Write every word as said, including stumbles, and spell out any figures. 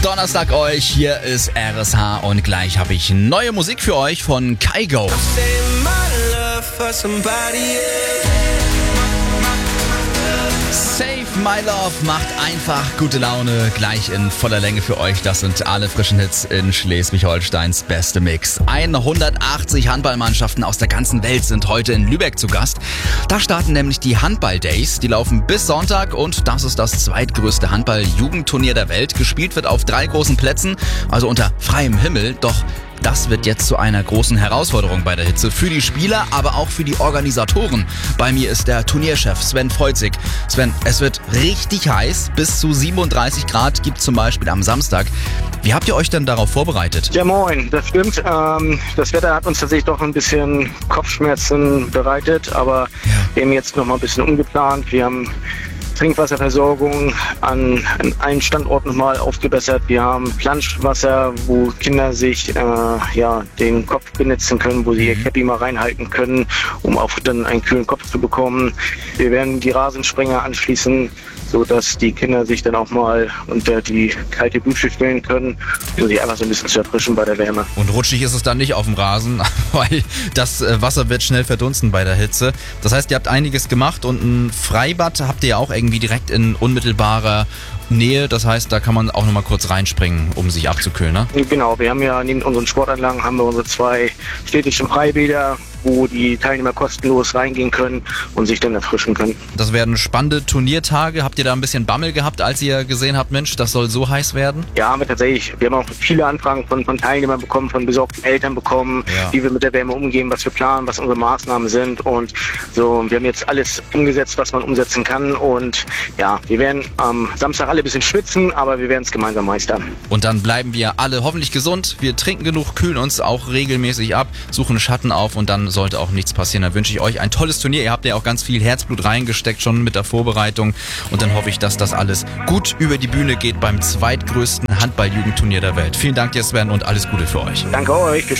Donnerstag euch. Hier ist R S H und gleich habe ich neue Musik für euch von Kygo. Save My Love macht einfach gute Laune, gleich in voller Länge für euch. Das sind alle frischen Hits in Schleswig-Holsteins beste Mix. hundertachtzig Handballmannschaften aus der ganzen Welt sind heute in Lübeck zu Gast. Da starten nämlich die Handball-Days. Die laufen bis Sonntag und das ist das zweitgrößte Handball-Jugendturnier der Welt. Gespielt wird auf drei großen Plätzen, also unter freiem Himmel. Doch das wird jetzt zu einer großen Herausforderung bei der Hitze. Für die Spieler, aber auch für die Organisatoren. Bei mir ist der Turnierchef Sven Freuzig. Sven, es wird richtig heiß. Bis zu siebenunddreißig Grad gibt es zum Beispiel am Samstag. Wie habt ihr euch denn darauf vorbereitet? Ja, moin, das stimmt. Ähm, das Wetter hat uns tatsächlich doch ein bisschen Kopfschmerzen bereitet, aber ja. Wir haben jetzt noch mal ein bisschen umgeplant. Wir haben Trinkwasserversorgung an, an allen Standorten nochmal aufgebessert. Wir haben Planschwasser, wo Kinder sich äh, ja, den Kopf benetzen können, wo sie ihr Käppi mal reinhalten können, um auch dann einen kühlen Kopf zu bekommen. Wir werden die Rasensprenger anschließen, sodass die Kinder sich dann auch mal unter die kalte Dusche stellen können, um sich einfach so ein bisschen zu erfrischen bei der Wärme. Und rutschig ist es dann nicht auf dem Rasen, weil das Wasser wird schnell verdunsten bei der Hitze. Das heißt, ihr habt einiges gemacht und ein Freibad habt ihr ja auch irgendwie direkt in unmittelbarer Nähe. Das heißt, da kann man auch nochmal kurz reinspringen, um sich abzukühlen, ne? Genau, wir haben ja neben unseren Sportanlagen haben wir unsere zwei städtischen Freibäder, wo die Teilnehmer kostenlos reingehen können und sich dann erfrischen können. Das werden spannende Turniertage. Habt ihr da ein bisschen Bammel gehabt, als ihr gesehen habt, Mensch, das soll so heiß werden? Ja, haben wir tatsächlich. Wir haben auch viele Anfragen von, von Teilnehmern bekommen, von besorgten Eltern bekommen, ja. Wie wir mit der Wärme umgehen, was wir planen, was unsere Maßnahmen sind. Und so, wir haben jetzt alles umgesetzt, was man umsetzen kann. Und ja, wir werden am Samstag alle ein bisschen schwitzen, aber wir werden es gemeinsam meistern. Und dann bleiben wir alle hoffentlich gesund. Wir trinken genug, kühlen uns auch regelmäßig ab, suchen Schatten auf und dann sollte auch nichts passieren. Dann wünsche ich euch ein tolles Turnier. Ihr habt ja auch ganz viel Herzblut reingesteckt schon mit der Vorbereitung und dann hoffe ich, dass das alles gut über die Bühne geht beim zweitgrößten Handball-Jugendturnier der Welt. Vielen Dank, dir Sven, und alles Gute für euch. Danke euch.